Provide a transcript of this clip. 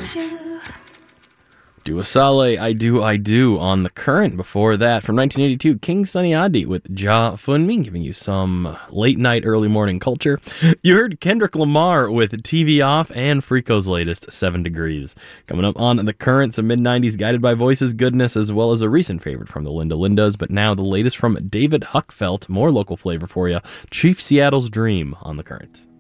Dua Saleh, I Do on The Current. Before that, from 1982, King Sunny Adi with Ja Funmi, giving you some late night, early morning culture. You heard Kendrick Lamar with TV Off and Freako's latest, 7 Degrees. Coming up on The Current, some mid-90s Guided by Voices goodness, as well as a recent favorite from the Linda Lindas, but now the latest from David Huckfelt, more local flavor for you, Chief Seattle's Dream on The Current.